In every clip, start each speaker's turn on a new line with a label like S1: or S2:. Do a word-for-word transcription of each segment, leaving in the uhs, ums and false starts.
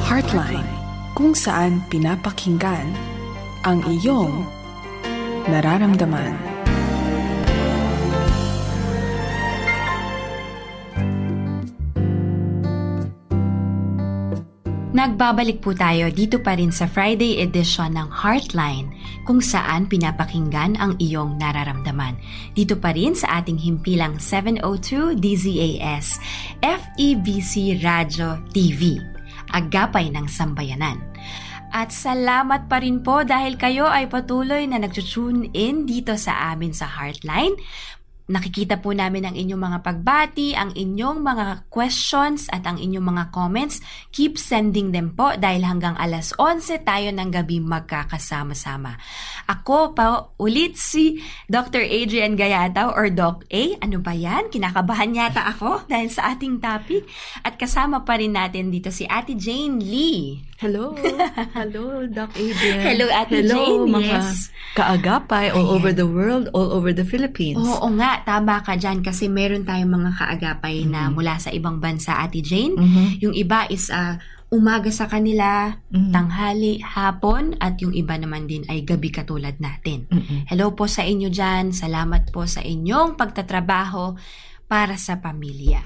S1: Heartline, kung saan pinapakinggan ang iyong nararamdaman.
S2: Nagbabalik po tayo dito pa rin sa Friday edition ng Heartline, kung saan pinapakinggan ang iyong nararamdaman. Dito pa rin sa ating himpilang seven oh two D Z A S, F E B C Radio T V, Agapay ng Sambayanan. At salamat pa rin po dahil kayo ay patuloy na nag-tune in dito sa amin sa Heartline. Nakikita po namin ang inyong mga pagbati, ang inyong mga questions at ang inyong mga comments. Keep sending them po dahil hanggang alas onse tayo ng gabi magkakasama-sama. Ako pa ulit si Doctor Adrian Gayataw or Doc A. Ano ba yan? Kinakabahan yata ako dahil sa ating topic. At kasama pa rin natin dito si Ate Jane Lee.
S3: Hello. Hello, Doc Adrian.
S2: Hello, Ate
S3: Hello,
S2: Jane.
S3: Mga
S2: yes.
S3: kaagapay all
S2: Ayan.
S3: over the world, all over the Philippines.
S2: Oo nga, tama ka dyan kasi meron tayong mga kaagapay mm-hmm. na mula sa ibang bansa, Ate Jane. Mm-hmm. Yung iba is uh, umaga sa kanila, mm-hmm. tanghali, hapon, at yung iba naman din ay gabi katulad natin. Mm-hmm. Hello po sa inyo dyan. Salamat po sa inyong pagtatrabaho para sa pamilya.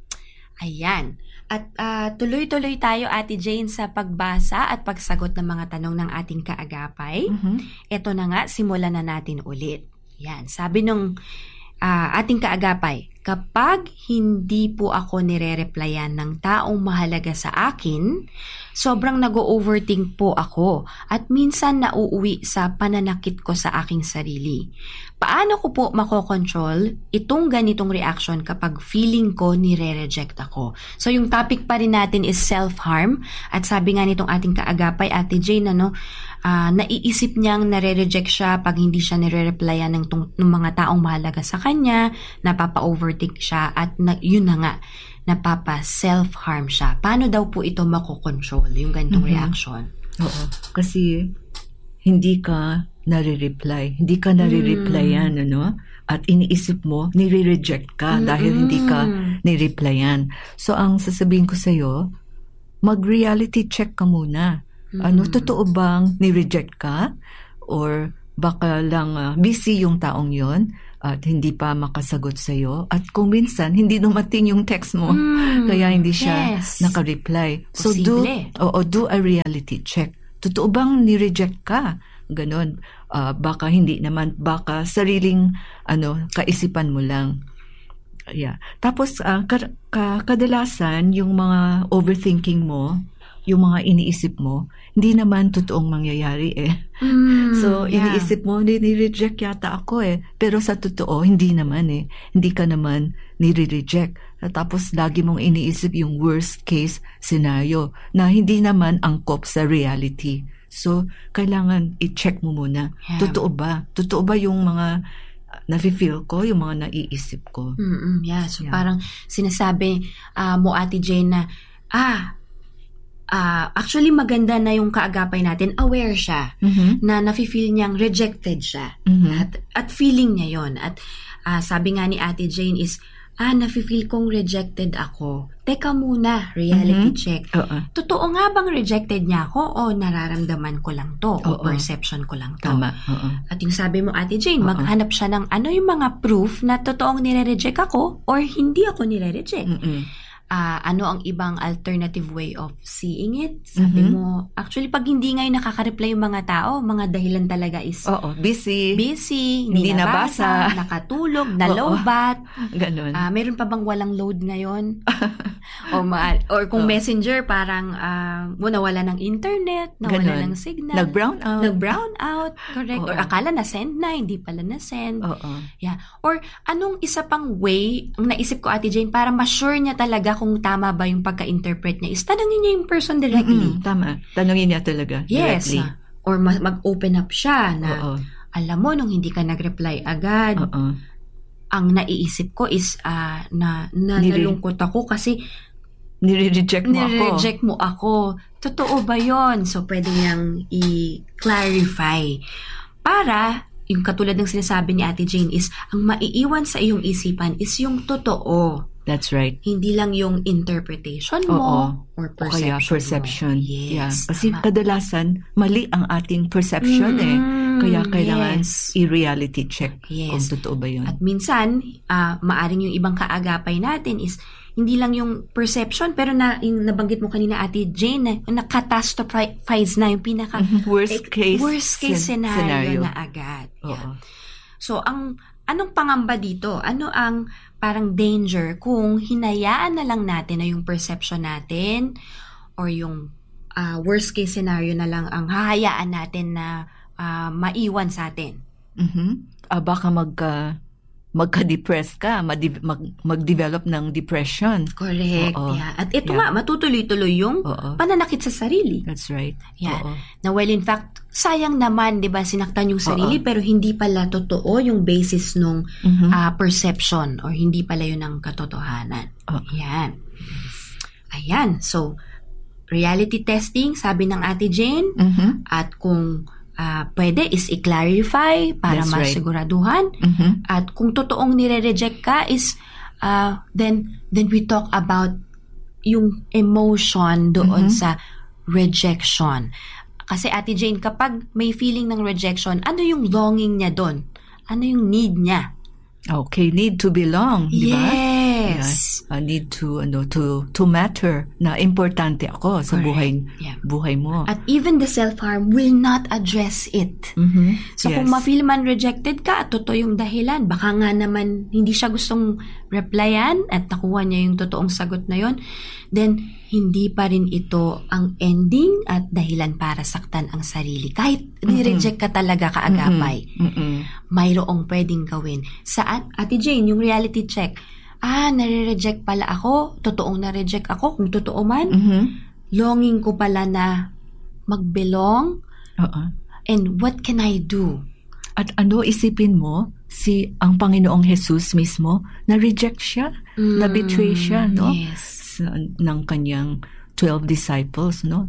S2: Ayan. At uh, tuloy-tuloy tayo, Ate Jane, sa pagbasa at pagsagot ng mga tanong ng ating kaagapay. Mm-hmm. Ito na nga, simulan na natin ulit. Yan, sabi nung uh, ating kaagapay, kapag hindi po ako nire-replyan ng taong mahalaga sa akin, sobrang nag-overthink po ako at minsan nauuwi sa pananakit ko sa aking sarili. Paano ko po makokontrol itong ganitong reaction kapag feeling ko nire-reject ako? So yung topic pa rin natin is self-harm at sabi nga nitong ating kaagapay, Ate Jane, ano, uh, naiisip niyang nare-reject siya pag hindi siya nire-replyan ng, ng mga taong mahalaga sa kanya, napapa-overthink siya at na, yun na nga, napapa-self-harm siya. Paano daw po ito makokontrol, yung ganitong mm-hmm. reaction?
S3: Oo, kasi hindi ka nare-reply. Hindi ka nare-replyan, mm. ano? At iniisip mo, nire-reject ka mm-hmm. dahil hindi ka nire-replyan. So, ang sasabihin ko sa'yo, mag-reality check ka muna. Mm-hmm. Ano, totoo bang nire-reject ka? Or baka lang uh, busy yung taong yon at hindi pa makasagot sa'yo. At kung minsan, hindi dumating yung text mo, mm, kaya hindi siya yes. naka-reply. So, do, o, do a reality check. Totoo bang nireject ka? Ganon. Uh, baka hindi naman, baka sariling ano, kaisipan mo lang. Yeah. Tapos, uh, ka- ka- kadalasan, yung mga overthinking mo, yung mga iniisip mo, hindi naman totoong mangyayari eh. Mm, so, yeah. iniisip mo, nire-reject yata ako eh. Pero sa totoo, hindi naman eh. Hindi ka naman nire-reject. Tapos, lagi mong iniisip yung worst case scenario na hindi naman angkop sa reality. So, kailangan i-check mo muna. Yeah. Totoo ba? Totoo ba yung mga nafe-feel ko, yung mga naiisip ko?
S2: Mm-mm, yeah. So, yeah. parang sinasabi uh, mo, Ate Jane, na, ah, Uh, actually, maganda na yung kaagapay natin, aware siya, mm-hmm. na nafe-feel niyang rejected siya. Mm-hmm. At, at feeling niya yon. At uh, sabi nga ni Ate Jane is, ah, nafe-feel kong rejected ako. Teka muna, reality mm-hmm. check. Uh-uh. Totoo nga bang rejected niya ako o nararamdaman ko lang to Uh-uh. o perception ko lang to?
S3: Tama. Uh-uh.
S2: At yung sabi mo, Ate Jane, Uh-uh. maghanap siya ng ano yung mga proof na totoong nire-reject ako or hindi ako nire-reject. Mm-mm. Uh, ano ang ibang alternative way of seeing it? Sabi mm-hmm. mo, actually, pag hindi ngayon nakaka-reply yung mga tao, mga dahilan talaga is
S3: Oo, busy,
S2: busy, hindi, hindi nabasa, nabasa, nakatulog, nalobat.
S3: Ganun.
S2: Uh, meron pa bang walang load ngayon? o ma- or kung oh. messenger, parang uh, nawala ng internet, nawala Ganun. ng signal.
S3: Nag-brown out.
S2: Nag-brown out, correct.
S3: Oh,
S2: or akala na-send na, hindi pala na-send.
S3: Oh, oh.
S2: Yeah. Or anong isa pang way, ang naisip ko, Ate Jane, para ma-sure niya talaga kung tama ba yung pagka-interpret niya is tanungin niya yung person directly.
S3: Mm-hmm, tama. Tanungin niya talaga
S2: yes, directly. Yes. Or ma- mag-open up siya na,
S3: Uh-oh.
S2: alam mo, nung hindi ka nag-reply agad,
S3: Uh-oh.
S2: ang naiisip ko is uh, na, na
S3: Nire-
S2: nalungkot ako kasi
S3: nire-reject mo
S2: nire-reject
S3: ako.
S2: Nire-reject mo ako. Totoo ba yon? So, pwede niyang i-clarify. Para, yung katulad ng sinasabi ni Ate Jane is, ang maiiwan sa iyong isipan is yung totoo.
S3: That's right.
S2: Hindi lang yung interpretation mo
S3: Oo.
S2: or perception,
S3: o kaya perception.
S2: mo. Yes,
S3: yeah. Kasi
S2: tama.
S3: kadalasan, mali ang ating perception
S2: Mm-hmm.
S3: eh. Kaya kailangan
S2: yes.
S3: i-reality check
S2: yes.
S3: kung totoo ba yun.
S2: At minsan, uh, maaring yung ibang kaagapay natin is hindi lang yung perception, pero na, yung nabanggit mo kanina, Ate Jane, na na-catastrophize na yung pinaka
S3: worst case,
S2: worst case
S3: sen-
S2: scenario,
S3: scenario
S2: na agad.
S3: Oo.
S2: Yeah. So, ang anong pangamba dito? Ano ang parang danger kung hinayaan na lang natin na yung perception natin or yung uh, worst case scenario na lang ang hahayaan natin na uh, maiwan sa atin?
S3: Mm-hmm. Uh, baka magka magka-depress ka, mag- mag-develop ng depression.
S2: Correct.
S3: Oo.
S2: Yeah. At ito
S3: Yeah.
S2: nga, matutuloy-tuloy yung
S3: Oo.
S2: pananakit sa sarili.
S3: That's right.
S2: Yeah.
S3: Oo.
S2: Na well, in fact, sayang naman, di ba, sinaktan yung sarili,
S3: Oo.
S2: pero hindi pala totoo yung basis nung
S3: Mhm.
S2: uh, perception or hindi pala yun ang katotohanan.
S3: Oo.
S2: Yan. Ayan. So, reality testing, sabi ng Ate Jane,
S3: Mhm.
S2: at kung uh, pwede is i-clarify para
S3: That's right.
S2: masiguraduhan.
S3: Mhm.
S2: At kung totoong nire-reject ka is uh, then then we talk about yung emotion doon
S3: Mhm.
S2: sa rejection. Kasi Ate Jane, kapag may feeling ng rejection, ano yung longing niya doon? Ano yung need niya?
S3: Okay, need to belong, di ba?
S2: Yes.
S3: Yeah. I need to ano to to matter na importante ako sa
S2: Correct.
S3: buhay
S2: Yeah.
S3: buhay mo.
S2: At even the self-harm will not address it.
S3: Mhm.
S2: So
S3: Yes.
S2: kung ma-feel man rejected ka at totoo yung dahilan, baka nga naman hindi siya gustong replyan at nakuha niya yung totoong sagot na yon, then hindi pa rin ito ang ending at dahilan para saktan ang sarili. Kahit ni-reject ka talaga kaagapay,
S3: Mm-mm.
S2: mayroong pwedeng gawin. Saan? Ate Jane, yung reality check. Ah, nare-reject pala ako. Totoong na-reject ako. Kung totoo man,
S3: Mhm.
S2: longing ko pala na mag-belong.
S3: Oo.
S2: And what can I do?
S3: At ano isipin mo si ang Panginoong Jesus mismo na reject siya,
S2: Mm,
S3: na betray siya, no?
S2: Yes.
S3: Sa, ng kanyang twelve disciples, no?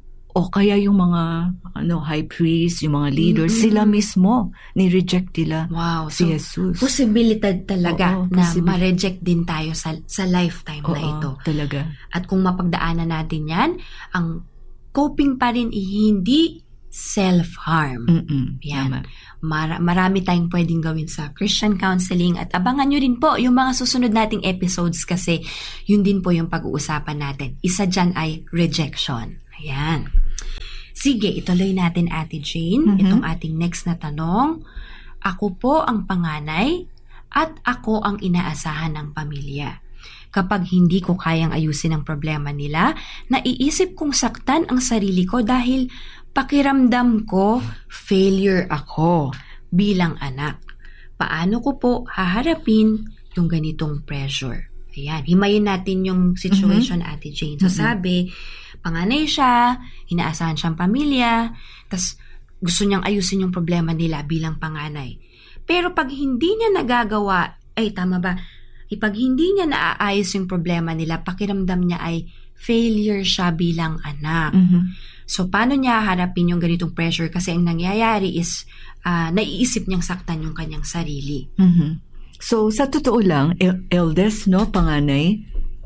S3: O kaya yung mga ano high priest, yung mga leaders,
S2: Mm-mm.
S3: sila mismo ni-reject nila
S2: Wow.
S3: si
S2: So,
S3: Jesus.
S2: posibilidad talaga
S3: Oo,
S2: na
S3: posibil-
S2: ma-reject din tayo sa, sa lifetime na
S3: Oo,
S2: ito.
S3: talaga.
S2: At kung mapagdaanan natin yan, ang coping pa rin ay hindi self-harm.
S3: Mm-mm,
S2: Yan.
S3: tama.
S2: Mar- marami tayong pwedeng gawin sa Christian counseling at abangan nyo rin po yung mga susunod nating episodes kasi yun din po yung pag-uusapan natin. Isa dyan ay rejection. Ayan. Sige, ituloy natin Ate Jane.
S3: Mhm.
S2: Itong ating next na tanong. Ako po ang panganay at ako ang inaasahan ng pamilya. Kapag hindi ko kayang ayusin ang problema nila, naiisip kong saktan ang sarili ko dahil pakiramdam ko failure ako bilang anak. Paano ko po haharapin yung ganitong pressure? Ayan, himayin natin yung situation, Ate Jane. So
S3: Mhm.
S2: sabi, panganay siya, inaasahan siyang pamilya, tas gusto niyang ayusin yung problema nila bilang panganay. Pero pag hindi niya nagagawa, ay tama ba? Pag hindi niya naaayos yung problema nila, pakiramdam niya ay failure siya bilang anak.
S3: Mhm.
S2: So, paano niya harapin yung ganitong pressure? Kasi ang nangyayari is, uh, naiisip niyang saktan yung kanyang sarili.
S3: Mhm. So, sa totoo lang, el- eldest, no, panganay,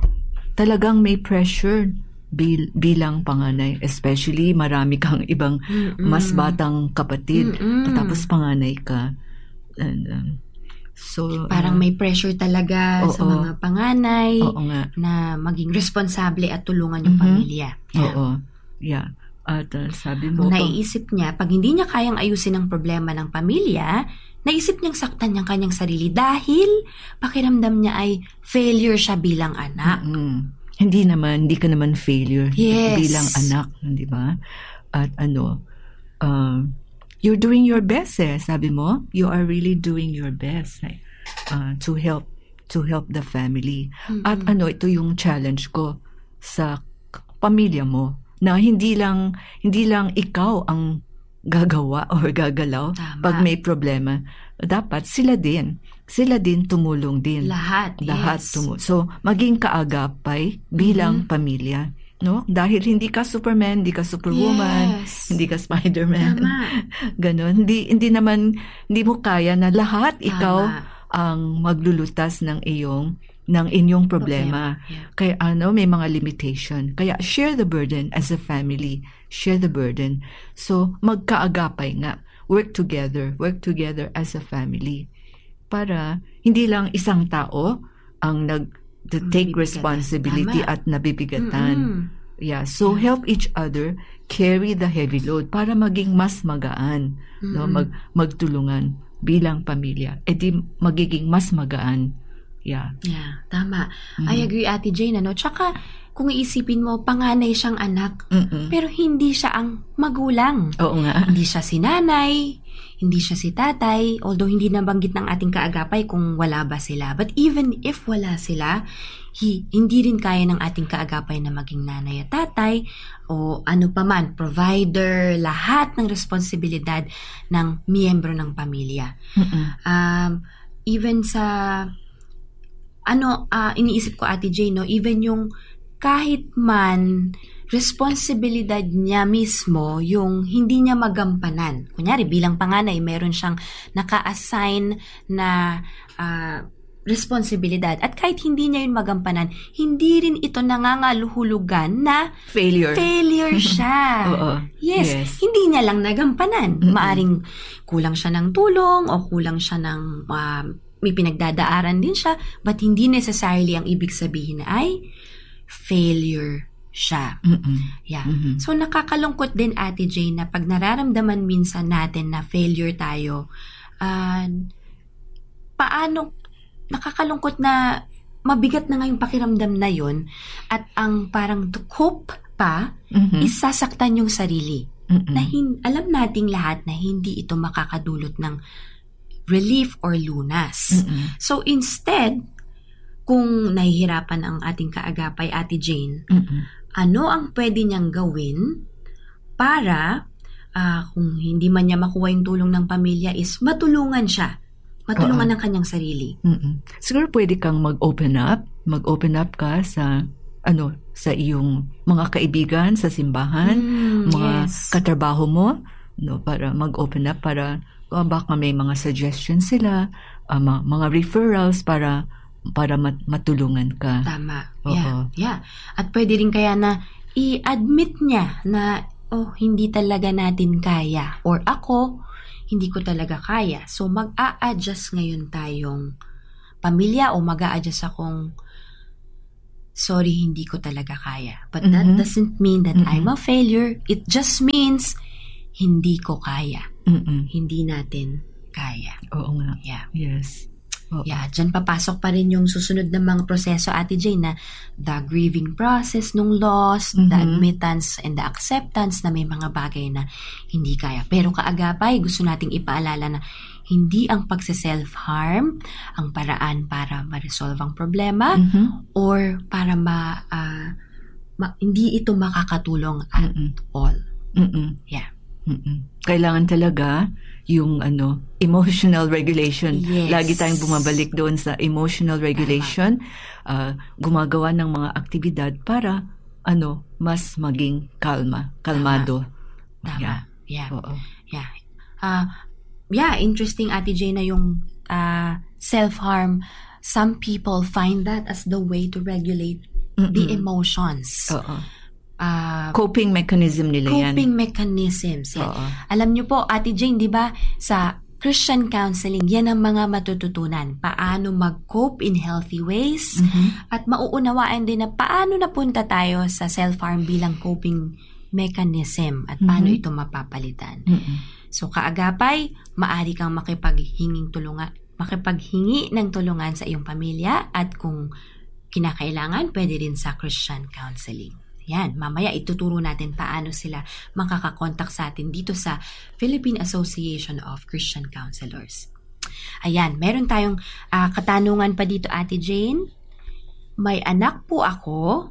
S3: talagang may pressure bil- bilang panganay. Especially, marami kang ibang
S2: Mm-mm.
S3: mas batang kapatid.
S2: Mm-mm.
S3: Tapos panganay ka. And, um, so,
S2: Parang
S3: uh,
S2: may pressure talaga sa
S3: oo.
S2: mga panganay
S3: oo nga.
S2: na maging responsable at tulungan yung
S3: Mhm.
S2: pamilya.
S3: Oo. Yeah. At uh, sabi mo,
S2: Kung
S3: pag-
S2: naiisip niya, pag hindi niya kayang ayusin ang problema ng pamilya, naisip niyang saktan niyang kanyang sarili dahil pakiramdam niya ay failure siya bilang anak.
S3: Mm. Hindi naman, hindi ka naman failure
S2: Yes.
S3: bilang anak, di ba? At ano, um, you're doing your best eh, sabi mo. You are really doing your best eh, uh, to help to help the family.
S2: Mm-mm.
S3: At ano, ito yung challenge ko sa k- pamilya mo na hindi lang hindi lang ikaw ang gagawa or gagalaw
S2: Tama.
S3: pag may problema. Dapat sila din. Sila din tumulong din.
S2: Lahat,
S3: Lahat
S2: yes.
S3: tumu- So, maging kaagapay bilang
S2: Mhm.
S3: pamilya. No? Dahil hindi ka Superman, hindi ka Superwoman,
S2: Yes.
S3: hindi ka Spider-Man.
S2: Tama.
S3: Ganon. Hindi, hindi naman, hindi mo kaya na lahat ikaw
S2: Tama.
S3: ang maglulutas ng iyong ng inyong problema.
S2: problema. Yeah.
S3: Kaya ano, may mga limitation. Kaya share the burden as a family. Share the burden. So, magkaagapay nga. Work together. Work together as a family. Para hindi lang isang tao ang nag to take responsibility
S2: Tama.
S3: at nabibigatan.
S2: Mm-hmm.
S3: Yeah, so yeah. help each other carry the heavy load para maging mas magaan, mm-hmm. no, mag magtulungan bilang pamilya. E di magiging mas magaan. Yeah.
S2: Yeah, tama.
S3: Mm-hmm.
S2: I agree, Ate Jane, ano? Tsaka kung iisipin mo, panganay siyang anak,
S3: Mm-mm.
S2: pero hindi siya ang magulang.
S3: Oo nga.
S2: Hindi siya si nanay, hindi siya si tatay, although hindi nabanggit ng ating kaagapay kung wala ba sila. But even if wala sila, hi, hindi rin kaya ng ating kaagapay na maging nanay at tatay o ano pa man, provider, lahat ng responsibilidad ng miyembro ng pamilya. Um, even sa, ano, uh, iniisip ko, Ate Jane, no, even yung kahit man responsibilidad niya mismo yung hindi niya magampanan. Kunyari, bilang panganay, meron siyang naka-assign na uh, responsibilidad. At kahit hindi niya yun magampanan, hindi rin ito nangangaluhulugan na
S3: failure.
S2: Failure siya.
S3: Oo.
S2: Yes, yes. Hindi niya lang nagampanan. Mm-hmm. Maaring kulang siya ng tulong o kulang siya ng uh, may pinagdadaaran din siya, but hindi necessarily ang ibig sabihin na ay failure siya.
S3: Mm-mm.
S2: Yeah.
S3: Mm-hmm.
S2: So, nakakalungkot din, Ate Jane, na pag nararamdaman minsan natin na failure tayo, uh, paano, nakakalungkot na mabigat na nga yung pakiramdam na yun at ang parang to cope pa, mm-hmm. isasaktan yung sarili.
S3: Mm-mm.
S2: Na hin- alam nating lahat na hindi ito makakadulot ng relief or lunas.
S3: Mm-mm.
S2: So, instead, kung nahihirapan ang ating kaagapay, Ate Jane,
S3: Mm-mm.
S2: ano ang pwede niyang gawin para uh, kung hindi man niya makuha yung tulong ng pamilya is matulungan siya. Matulungan Uh-oh. ng kanyang sarili.
S3: Mm-mm. Siguro pwede kang mag-open up. Mag-open up ka sa ano sa iyong mga kaibigan sa simbahan,
S2: mm,
S3: mga
S2: yes.
S3: katrabaho mo, no, para mag-open up para uh, baka may mga suggestions sila, uh, mga, mga referrals para para mat- matulungan ka.
S2: Tama.
S3: Oo.
S2: Yeah. Yeah. At pwede rin kaya na i-admit niya na oh, hindi talaga natin kaya or ako hindi ko talaga kaya. So mag-a-adjust ngayon tayong pamilya o mag-a-adjust akong sorry, hindi ko talaga kaya. But mm-hmm. that doesn't mean that mm-hmm. I'm a failure. It just means hindi ko kaya.
S3: Mm-mm.
S2: Hindi natin kaya.
S3: Oo nga.
S2: Yeah.
S3: Yes. Oo.
S2: Yeah, dyan papasok pa rin yung susunod na mga proseso, Ate Jane, na the grieving process nung loss, mm-hmm. the admittance and the acceptance na may mga bagay na hindi kaya. Pero kaagapay, gusto nating ipaalala na hindi ang pagse-self-harm ang paraan para ma-resolve ang problema mm-hmm. or para ma, uh, ma hindi ito makakatulong at Mm-mm. all.
S3: Mm-mm.
S2: Yeah.
S3: Mm-mm. Kailangan talaga yung ano emotional regulation.
S2: Yes.
S3: Lagi tayong bumabalik doon sa emotional regulation. Uh, gumagawa ng mga aktibidad para ano mas maging kalma, kalmado.
S2: Tama. Tama.
S3: Yeah.
S2: Yeah.
S3: Oo.
S2: Yeah. Uh, yeah, interesting, Ate Jane, na yung uh, self-harm. Some people find that as the way to regulate Mm-mm. the emotions.
S3: Oo.
S2: Uh,
S3: coping mechanism nila
S2: coping
S3: yan.
S2: Coping mechanisms. Yan.
S3: Oo.
S2: Alam niyo po, Ate Jane, di ba, sa Christian counseling, yan ang mga matututunan. Paano mag-cope in healthy ways mm-hmm. at mauunawaan din na paano napunta tayo sa self-harm bilang coping mechanism at paano mm-hmm. ito mapapalitan.
S3: Mm-hmm.
S2: So, kaagapay, maari kang makipaghinging tulungan, makipaghingi ng tulungan sa iyong pamilya at kung kinakailangan, pwede rin sa Christian counseling. Yan, mamaya ituturo natin paano sila makakakontak sa atin dito sa Philippine Association of Christian Counselors. Ayan, meron tayong uh, katanungan pa dito, Ate Jane. May anak po ako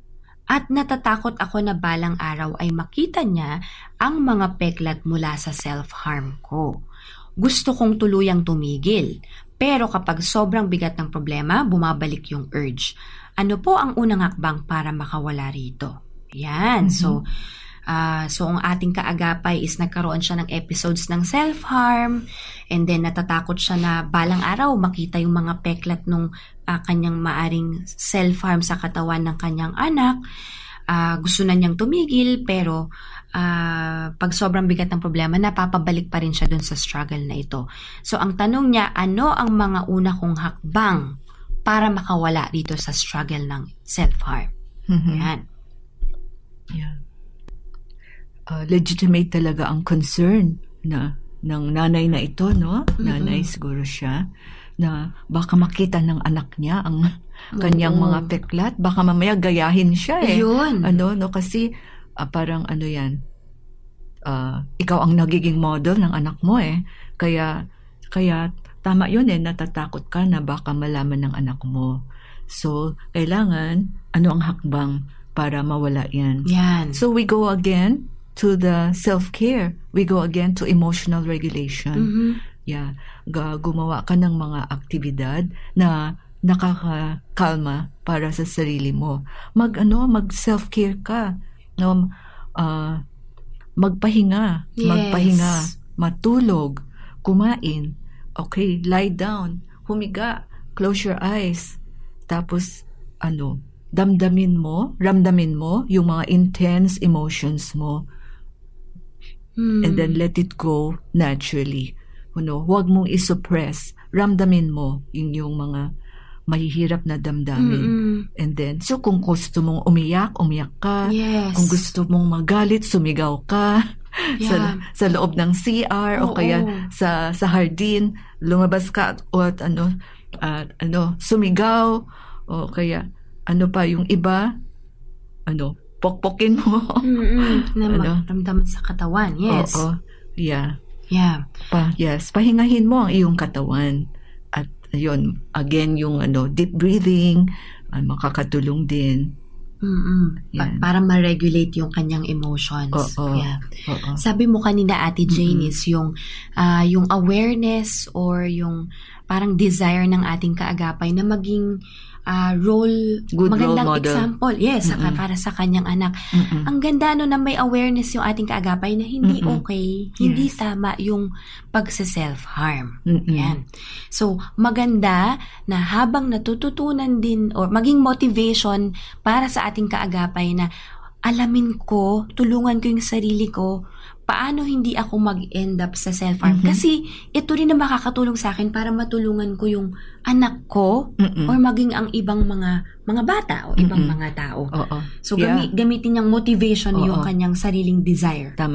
S2: at natatakot ako na balang araw ay makita niya ang mga peklat mula sa self-harm ko. Gusto kong tuluyang tumigil, pero kapag sobrang bigat ng problema, bumabalik yung urge. Ano po ang unang hakbang para makawala rito? Yan. Mm-hmm. So, uh, so ang ating kaagapay is nagkaroon siya ng episodes ng self-harm and then natatakot siya na balang araw makita yung mga peklat nung uh, kanyang maaring self-harm sa katawan ng kanyang anak. Uh, gusto na niyang tumigil, pero uh, pag sobrang bigat ng problema, napapabalik pa rin siya dun sa struggle na ito. So, ang tanong niya, ano ang mga una kong hakbang para makawala dito sa struggle ng self-harm?
S3: Mm-hmm.
S2: Yan.
S3: Yeah. Uh, legitimate talaga ang concern na ng nanay na ito, no? Mm-hmm. Nanay siguro siya, na baka makita ng anak niya ang kanyang mm-hmm. mga peklat, baka mamaya gayahin siya eh.
S2: Ayun.
S3: Ano, no? Kasi uh, parang ano yan, uh, ikaw ang nagiging model ng anak mo eh. Kaya, kaya tama yun eh, natatakot ka na baka malaman ng anak mo. So, kailangan, ano ang hakbang para mawala yan?
S2: Yan.
S3: So, we go again to the self-care. We go again to emotional regulation.
S2: Mm-hmm.
S3: Yeah. G- gumawa ka ng mga aktibidad na nakakakalma para sa sarili mo. Mag, ano, mag self-care ka. No? Uh, magpahinga.
S2: Yes.
S3: Magpahinga. Matulog. Kumain. Okay, lie down, humiga, close your eyes. Tapos, ano, damdamin mo, ramdamin mo yung mga intense emotions mo.
S2: Hmm.
S3: And then let it go naturally. You know, huwag mong isuppress. Ramdamin mo yung, yung mga mahihirap na damdamin.
S2: Mm-mm.
S3: And then, so kung gusto mong umiyak, umiyak ka.
S2: Yes.
S3: Kung gusto mong magalit, sumigaw ka.
S2: Yeah.
S3: sa sa loob ng C R
S2: Oo.
S3: o kaya sa sa hardin, lumabas ka at, o at ano at ano sumigaw o kaya ano pa yung iba, ano pokpokin mo.
S2: Mm-mm. Na
S3: ano?
S2: maramdaman sa katawan. Yes.
S3: Oo. Yeah.
S2: Yeah.
S3: Pa, yes, pahingahin mo ang iyong katawan. At ayun, again yung ano deep breathing, uh, makakatulong din.
S2: Mm-mm. Pa- para ma-regulate yung kanyang emotions.
S3: Oo.
S2: Yeah.
S3: Oo.
S2: Sabi mo kanina, Ate Jane,
S3: Mm-mm.
S2: is yung uh, yung awareness or yung parang desire ng ating kaagapay na maging uh, role,
S3: Good
S2: magandang
S3: role model.
S2: Example. Yes, saka
S3: Mm-mm.
S2: para sa kanyang anak.
S3: Mm-mm.
S2: Ang ganda no na may awareness yung ating kaagapay na hindi
S3: Mm-mm.
S2: okay, hindi
S3: Yes.
S2: tama yung pagsa-self-harm.
S3: Mm-mm.
S2: Yan. So, maganda na habang natututunan din or maging motivation para sa ating kaagapay na alamin ko, tulungan ko yung sarili ko, paano hindi ako mag-end up sa self-harm.
S3: Mm-hmm.
S2: Kasi ito rin na makakatulong sa akin para matulungan ko yung anak ko
S3: Mm-mm.
S2: or maging ang ibang mga mga bata o ibang
S3: Mm-mm.
S2: mga tao.
S3: Oo.
S2: So,
S3: Yeah.
S2: gami- gamitin niyang motivation
S3: Oo.
S2: yung kanyang sariling desire.
S3: Tama.